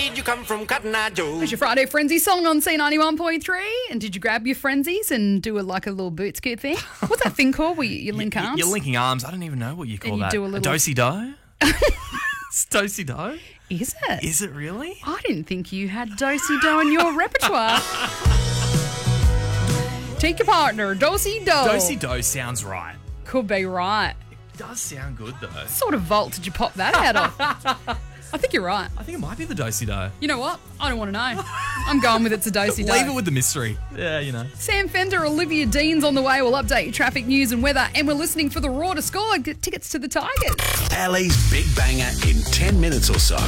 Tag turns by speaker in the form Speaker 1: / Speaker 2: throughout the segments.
Speaker 1: You come from Cotton Eye Joe.
Speaker 2: It's your Friday Frenzy song on C91.3. And did you grab your frenzies and do a little boot scoot thing? What's that thing called where you link arms?
Speaker 3: You're linking arms. I don't even know what you call
Speaker 2: And you
Speaker 3: that.
Speaker 2: do a little-
Speaker 3: do-si-do? It's do-si-do?
Speaker 2: Is it?
Speaker 3: Is it really?
Speaker 2: I didn't think you had do-si-do in your repertoire. Take your partner, do-si-do.
Speaker 3: Do-si-do sounds right.
Speaker 2: Could be right.
Speaker 3: It does sound good, though.
Speaker 2: What sort of vault did you pop that out of? I think you're right.
Speaker 3: I think it might be the do-si-do.
Speaker 2: You know what? I don't want to know. I'm going with it's a do-si-do.
Speaker 3: Leave it with the mystery. Yeah, you know.
Speaker 2: Sam Fender, Olivia Dean's on the way. We'll update your traffic news and weather. And we're listening for the Raw to score. Get tickets to the Tigers.
Speaker 4: Ali's Big Banger in 10 minutes or so.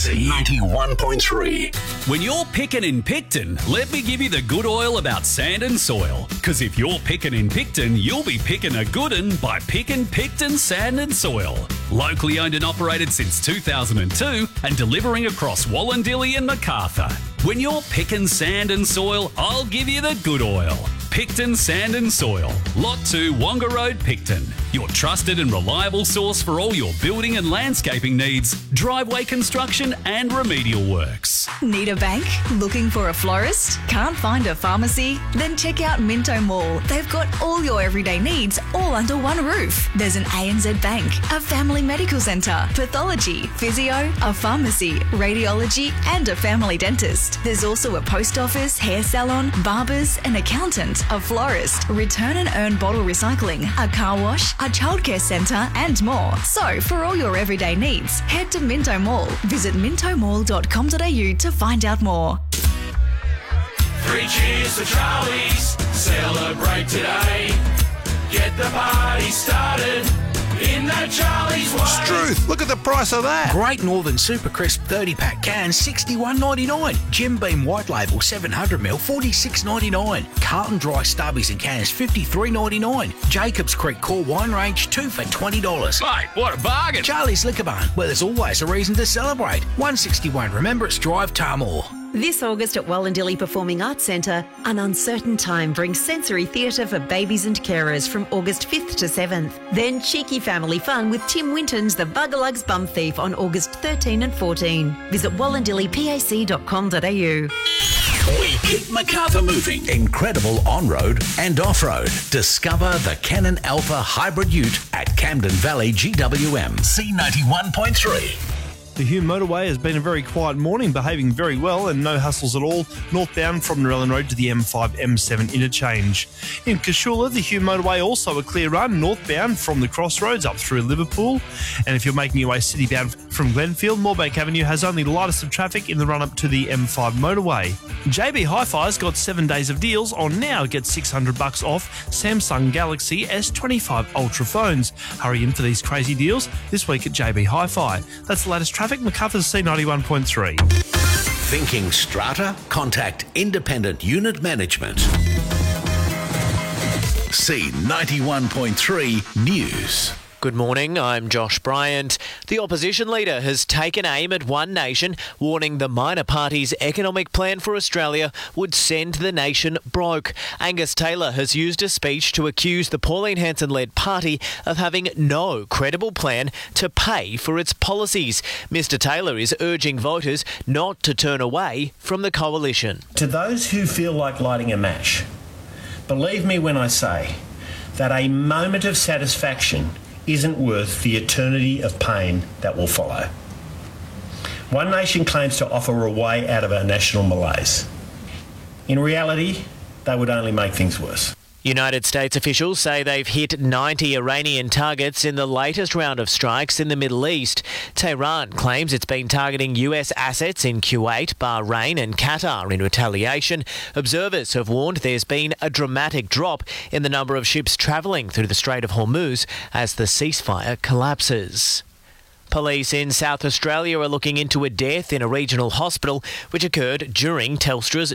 Speaker 4: C91.3.
Speaker 5: When you're picking in Picton, let me give you the good oil about sand and soil. Because if you're picking in Picton, you'll be picking a good un by picking Picton Sand and Soil. Locally owned and operated since 2002 and delivering across Wallandilly and Macarthur. When you're picking sand and soil, I'll give you the good oil. Picton Sand and Soil, Lot 2, Wonga Road, Picton. Your trusted and reliable source for all your building and landscaping needs, driveway construction and remedial works.
Speaker 6: Need a bank? Looking for a florist? Can't find a pharmacy? Then check out Minto Mall. They've got all your everyday needs all under one roof. There's an ANZ Bank, a family medical centre, pathology, physio, a pharmacy, radiology and a family dentist. There's also a post office, hair salon, barbers, an accountant, a florist, return and earn bottle recycling, a car wash, a childcare centre and more. So for all your everyday needs, head to Minto Mall. Visit mintomall.com.au to find out more.
Speaker 7: 3 cheers for Charlie's, celebrate today. Get the party started in that Charlie's way.
Speaker 4: Struth, look at the price of that. Great Northern Super Crisp 30-pack can, $61.99. Jim Beam White Label 700ml, $46.99. Carlton Dry Stubbies and cans, $53.99. Jacobs Creek Core Wine Range, 2 for $20.
Speaker 5: Mate, what a bargain!
Speaker 4: Charlie's Liquor Barn, where there's always a reason to celebrate. 161 Remembrance Drive, Tarmore.
Speaker 8: This August at Wallandilly Performing Arts Centre, An Uncertain Time brings sensory theatre for babies and carers from August 5th to 7th. Then cheeky family fun with Tim Winton's The Bugalugs Bum Thief on August 13 and 14. Visit wallandillypac.com.au.
Speaker 4: We keep Macarthur moving. Incredible on-road and off-road. Discover the Canon Alpha Hybrid Ute at Camden Valley GWM. C91.3.
Speaker 9: The Hume motorway has been a very quiet morning, behaving very well and no hassles at all northbound from Narellan Road to the M5-M7 interchange. In Cashula, the Hume motorway also a clear run northbound from the crossroads up through Liverpool. And if you're making your way citybound from Glenfield, Moorebank Avenue has only the lightest of traffic in the run-up to the M5 motorway. JB Hi-Fi's got 7 days of deals on now. Get $600 off Samsung Galaxy S25 Ultra phones. Hurry in for these crazy deals this week at JB Hi-Fi. That's the latest traffic. Macarthur's C91.3.
Speaker 4: Thinking strata? Contact Independent Unit Management. C91.3 News.
Speaker 10: Good morning, I'm Josh Bryant. The opposition leader has taken aim at One Nation, warning the minor party's economic plan for Australia would send the nation broke. Angus Taylor has used a speech to accuse the Pauline Hanson-led party of having no credible plan to pay for its policies. Mr Taylor is urging voters not to turn away from the coalition.
Speaker 11: To those who feel like lighting a match, believe me when I say that a moment of satisfaction isn't worth the eternity of pain that will follow. One Nation claims to offer a way out of our national malaise. In reality, they would only make things worse.
Speaker 10: United States officials say they've hit 90 Iranian targets in the latest round of strikes in the Middle East. Tehran claims it's been targeting US assets in Kuwait, Bahrain and Qatar in retaliation. Observers have warned there's been a dramatic drop in the number of ships travelling through the Strait of Hormuz as the ceasefire collapses. Police in South Australia are looking into a death in a regional hospital which occurred during Telstra's